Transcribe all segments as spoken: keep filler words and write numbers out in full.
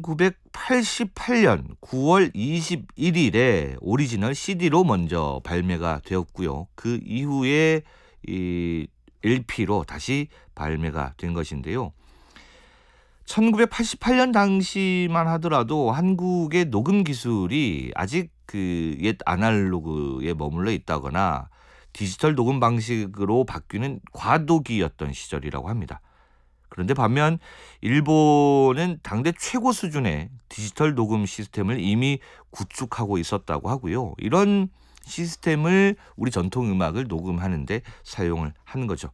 천구백팔십팔 년 구월 이십일일에 오리지널 씨디로 먼저 발매가 되었고요. 그 이후에 이 엘피로 다시 발매가 된 것인데요. 천구백팔십팔 년 당시만 하더라도 한국의 녹음 기술이 아직 그 옛 아날로그에 머물러 있다거나 디지털 녹음 방식으로 바뀌는 과도기였던 시절이라고 합니다. 그런데 반면 일본은 당대 최고 수준의 디지털 녹음 시스템을 이미 구축하고 있었다고 하고요. 이런 시스템을 우리 전통 음악을 녹음하는 데 사용을 하는 거죠.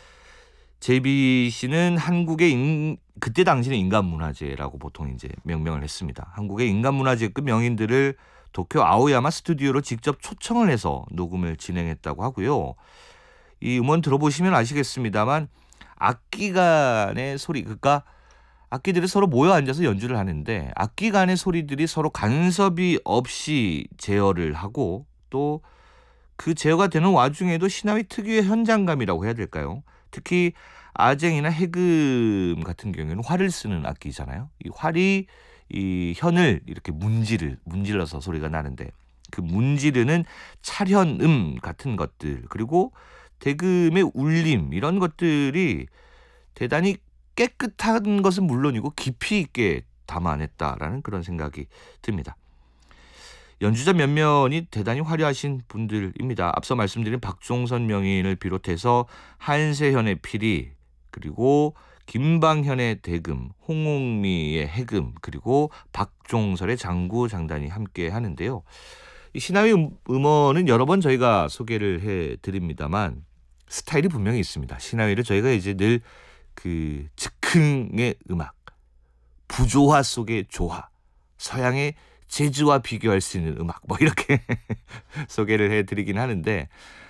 제이비씨는 한국의 인, 그때 당시는 인간문화재라고 보통 이제 명명을 했습니다. 한국의 인간문화재급 명인들을 도쿄 아오야마 스튜디오로 직접 초청을 해서 녹음을 진행했다고 하고요. 이 음원 들어보시면 아시겠습니다만 악기 간의 소리, 그러니까 악기들이 서로 모여 앉아서 연주를 하는데 악기 간의 소리들이 서로 간섭이 없이 제어를 하고 또 그 제어가 되는 와중에도 시나위 특유의 현장감이라고 해야 될까요? 특히 아쟁이나 해금 같은 경우에는 활을 쓰는 악기잖아요. 이 활이 이 현을 이렇게 문지르, 문질러서 소리가 나는데 그 문지르는 찰현음 같은 것들 그리고 대금의 울림 이런 것들이 대단히 깨끗한 것은 물론이고 깊이 있게 담아냈다라는 그런 생각이 듭니다. 연주자 몇몇이 대단히 화려하신 분들입니다. 앞서 말씀드린 박종선 명인을 비롯해서 한세현의 피리 그리고 김방현의 대금, 홍옥미의 해금 그리고 박종설의 장구 장단이 함께 하는데요. 이 시나위 음원은 여러 번 저희가 소개를 해드립니다만 스타일이 분명히 있습니다. 시나위를 저희가 이제 늘 그 즉흥의 음악, 부조화 속의 조화, 서양의 재즈와 비교할 수 있는 음악 뭐 이렇게 소개를 해드리긴 하는데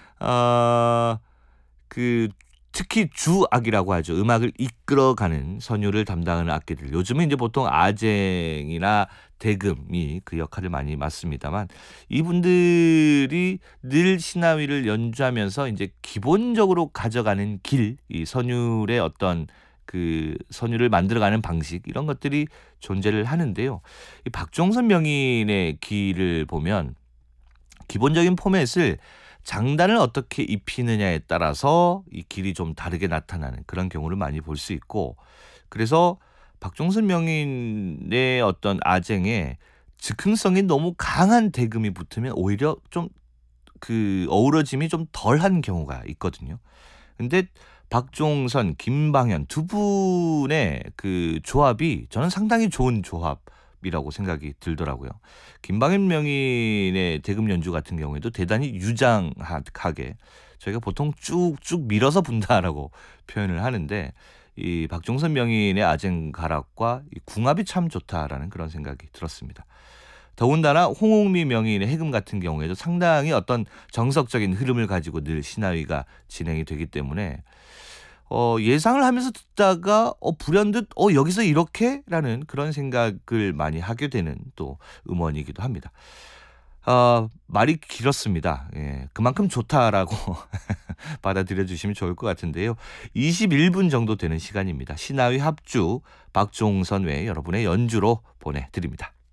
어, 그 특히 주악이라고 하죠. 음악을 이끌어가는 선율을 담당하는 악기들. 요즘은 이제 보통 아쟁이나 대금이 그 역할을 많이 맡습니다만 이분들이 늘 시나위를 연주하면서 이제 기본적으로 가져가는 길, 이 선율의 어떤 그 선율을 만들어가는 방식 이런 것들이 존재를 하는데요. 이 박종선 명인의 기를 보면 기본적인 포맷을 장단을 어떻게 입히느냐에 따라서 이 길이 좀 다르게 나타나는 그런 경우를 많이 볼 수 있고 그래서 박종선 명인의 어떤 아쟁에 즉흥성이 너무 강한 대금이 붙으면 오히려 좀 그 어우러짐이 좀 덜한 경우가 있거든요. 근데 박종선, 김방현 두 분의 그 조합이 저는 상당히 좋은 조합이라고 생각이 들더라고요. 김방현 명인의 대금 연주 같은 경우에도 대단히 유장하게 저희가 보통 쭉쭉 밀어서 분다라고 표현을 하는데 이 박종선 명인의 아쟁 가락과 이 궁합이 참 좋다라는 그런 생각이 들었습니다. 더군다나 홍옥미 명인의 해금 같은 경우에도 상당히 어떤 정석적인 흐름을 가지고 늘 시나위가 진행이 되기 때문에 어, 예상을 하면서 듣다가 어, 불현듯 어, 여기서 이렇게? 라는 그런 생각을 많이 하게 되는 또 음원이기도 합니다. 어, 말이 길었습니다. 예, 그만큼 좋다라고 받아들여 주시면 좋을 것 같은데요. 이십일 분 정도 되는 시간입니다. 시나위 합주 박종선 외 여러분의 연주로 보내드립니다.